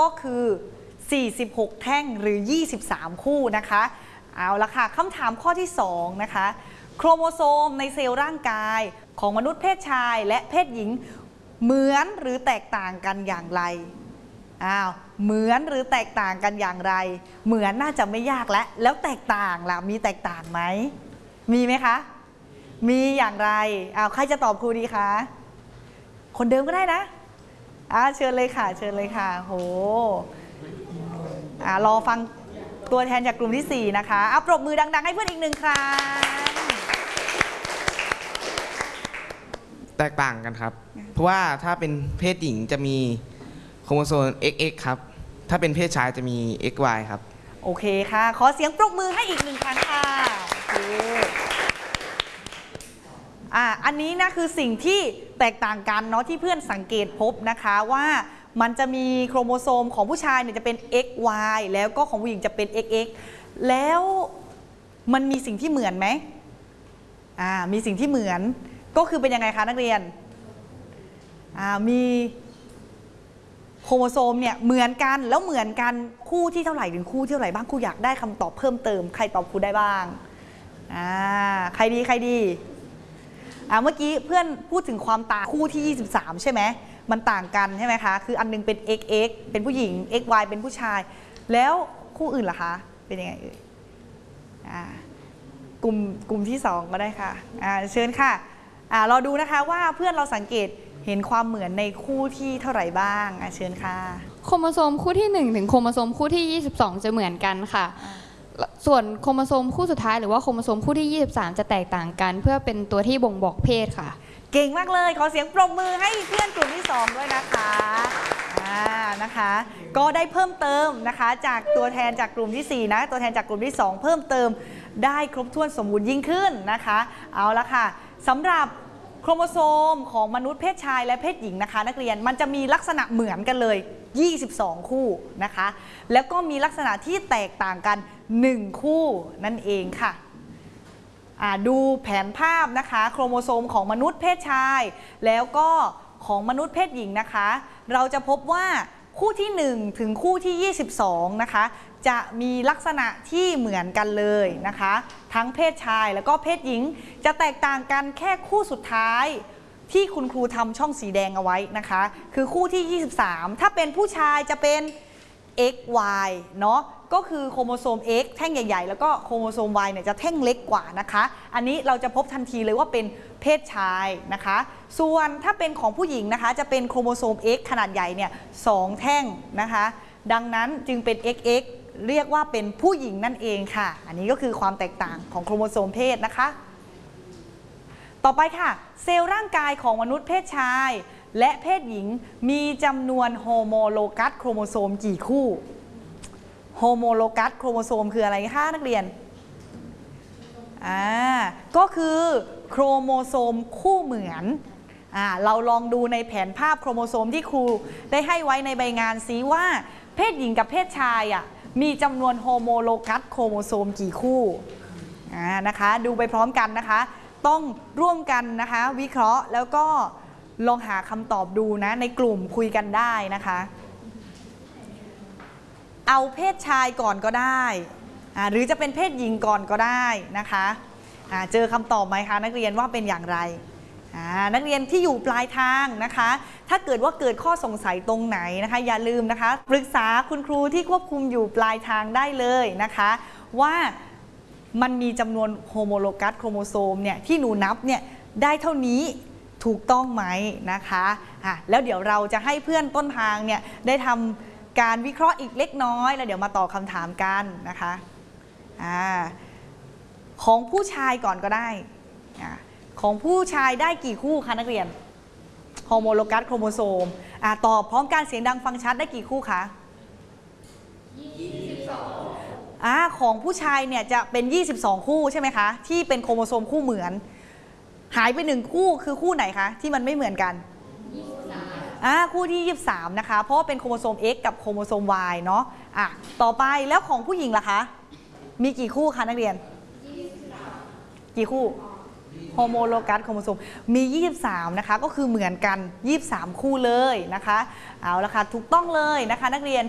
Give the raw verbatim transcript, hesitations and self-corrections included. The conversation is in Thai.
ก็คือสี่สิบหกแท่งหรือยี่สิบสามคู่นะคะเอาละค่ะคำถามข้อที่สองนะคะโครโมโซมในเซลล์ร่างกายของมนุษย์เพศชายและเพศหญิงเหมือนหรือแตกต่างกันอย่างไรอ้าวเหมือนหรือแตกต่างกันอย่างไรเหมือนน่าจะไม่ยากแล้วแล้วแตกต่างล่ะมีแตกต่างไหมมีไหมคะมีอย่างไรอ้าวใครจะตอบครูดีคะคนเดิมก็ได้นะอ่าเชิญเลยค่ะเชิญเลยค่ะโหอ่ารอฟังตัวแทนจากกลุ่มที่สี่นะคะเอาปรบมือดังๆให้เพื่อนอีกหนึ่งครั้งแตกต่างกันครับเพราะว่าถ้าเป็นเพศหญิงจะมีโครโมโซม เอ็กซ์ เอ็กซ์ ครับถ้าเป็นเพศชายจะมี เอ็กซ์ วาย ครับโอเคค่ะขอเสียงปรบมือให้อีกหนึ่งครั้งค่ะอ่าอันนี้นะคือสิ่งที่แตกต่างกันเนาะที่เพื่อนสังเกตพบนะคะว่ามันจะมีโครโมโซมของผู้ชายเนี่ยจะเป็น เอ็กซ์ วาย แล้วก็ของผู้หญิงจะเป็น เอ็กซ์ เอ็กซ์ แล้วมันมีสิ่งที่เหมือนไหมอ่ามีสิ่งที่เหมือนก็คือเป็นยังไงคะนักเรียนอ่ามีโครโมโซมเนี่ยเหมือนกันแล้วเหมือนกันคู่ที่เท่าไหร่ถึงคู่ที่เท่าไหร่บ้างครูอยากได้คำตอบเพิ่มเติมใครตอบครูได้บ้างอ่าใครดีใครดีอ่าเมื่อกี้เพื่อนพูดถึงความต่างคู่ที่ยี่สิบสามใช่ไหมมันต่างกันใช่ไหมคะคืออันนึงเป็น เอ็กซ์ เอ็กซ์ เป็นผู้หญิง เอ็กซ์ วาย เป็นผู้ชายแล้วคู่อื่นล่ะคะเป็นยังไงเอ่ยอ่ากลุ่มกลุ่มที่สองก็ได้ค่ะอ่าเชิญค่ะอ่าเราดูนะคะว่าเพื่อนเราสังเกตเห็นความเหมือนในคู่ที่เท่าไหร่บ้างอ่ะเชิญค่ะโครโมโซมคู่ที่หนึ่งถึงโครโมโซมคู่ที่ยี่สิบสองจะเหมือนกันค่ะส่วนโครโมโซมคู่สุดท้ายหรือว่าโครโมโซมคู่ที่ยี่สิบสามจะแตกต่างกันเพื่อเป็นตัวที่บ่งบอกเพศค่ะเก่งมากเลยขอเสียงปรบมือให้เพื่อนกลุ่มที่สองด้วยนะคะอ่านะคะก็ได้เพิ่มเติมนะคะจากตัวแทนจากกลุ่มที่สี่นะตัวแทนจากกลุ่มที่สองเพิ่มเติมได้ครบถ้วนสมบูรณ์ยิ่งขึ้นนะคะเอาละค่ะสำหรับโครโมโซมของมนุษย์เพศชายและเพศหญิงนะคะนักเรียนมันจะมีลักษณะเหมือนกันเลยยี่สิบสองคู่นะคะแล้วก็มีลักษณะที่แตกต่างกันหนึ่งคู่นั่นเองค่ะดูแผนภาพนะคะโครโมโซมของมนุษย์เพศชายแล้วก็ของมนุษย์เพศหญิงนะคะเราจะพบว่าคู่ที่หนึ่งถึงคู่ที่ยี่สิบสองนะคะจะมีลักษณะที่เหมือนกันเลยนะคะทั้งเพศชายแล้วก็เพศหญิงจะแตกต่างกันแค่คู่สุดท้ายที่คุณครูทำช่องสีแดงเอาไว้นะคะคือคู่ที่ยี่สิบสามถ้าเป็นผู้ชายจะเป็น เอ็กซ์ วาย เนาะก็คือโครโมโซม X แท่งใหญ่ๆแล้วก็โครโมโซม Y เนี่ยจะแท่งเล็กกว่านะคะอันนี้เราจะพบทันทีเลยว่าเป็นเพศชายนะคะส่วนถ้าเป็นของผู้หญิงนะคะจะเป็นโครโมโซม X ขนาดใหญ่เนี่ยสองแท่งนะคะดังนั้นจึงเป็น เอ็กซ์ เอ็กซ์ เรียกว่าเป็นผู้หญิงนั่นเองค่ะอันนี้ก็คือความแตกต่างของโครโมโซมเพศนะคะต่อไปค่ะเซลล์ร่างกายของมนุษย์เพศชายและเพศหญิงมีจำนวนโฮโมโลกัสโครโมโซมกี่คู่โฮโมโลกัสโครโมโซมคืออะไรคะนักเรียนอ่าก็คือโครโมโซมคู่เหมือนอ่าเราลองดูในแผนภาพโครโมโซมที่ครูได้ให้ไว้ในใบงานซิว่าเพศหญิงกับเพศชายอ่ะมีจำนวนโฮโมโลกัสโครโมโซมกี่คู่อ่านะคะดูไปพร้อมกันนะคะต้องร่วมกันนะคะวิเคราะห์แล้วก็ลองหาคำตอบดูนะในกลุ่มคุยกันได้นะคะเอาเพศชายก่อนก็ได้หรือจะเป็นเพศหญิงก่อนก็ได้นะคะเจอคำตอบไหมคะนักเรียนว่าเป็นอย่างไรนักเรียนที่อยู่ปลายทางนะคะถ้าเกิดว่าเกิดข้อสงสัยตรงไหนนะคะอย่าลืมนะคะปรึกษาคุณครูที่ควบคุมอยู่ปลายทางได้เลยนะคะว่ามันมีจำนวนโฮโมโลกัสโครโมโซมเนี่ยที่หนูนับเนี่ยได้เท่านี้ถูกต้องไหมนะคะะแล้วเดี๋ยวเราจะให้เพื่อนต้นทางเนี่ยได้ทำการวิเคราะห์อีกเล็กน้อยแล้วเดี๋ยวมาตอบคำถามกันนะคะอ่าของผู้ชายก่อนก็ได้อ่าของผู้ชายได้กี่คู่คะนักเรียนโฮโมโลกัสโครโมโซมอ่าตอบพร้อมการเสียงดังฟังชัดได้กี่คู่คะยี่สิบสองอ่าของผู้ชายเนี่ยจะเป็นยี่สิบสองคู่ใช่ไหมคะที่เป็นโครโมโซมคู่เหมือนหายไปหนึ่งคู่คือคู่ไหนคะที่มันไม่เหมือนกันอ่าคู่ที่ยี่สิบสามนะคะเพราะว่าเป็นโครโมโซม X กับโครโมโซม Y เนาะอ่ะต่อไปแล้วของผู้หญิงล่ะคะมีกี่คู่คะนักเรียนกี่คู่โฮโมโลกัสโครโมโซมมียี่สิบสามนะคะก็คือเหมือนกันยี่สิบสามคู่เลยนะคะเอาละค่ะถูกต้องเลยนะคะนักเรียน